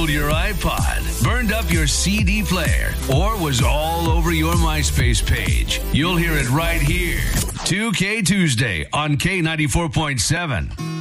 fooled your iPod, burned up your CD player, or was all over your MySpace page. You'll hear it right here. 2K Tuesday on K94.7.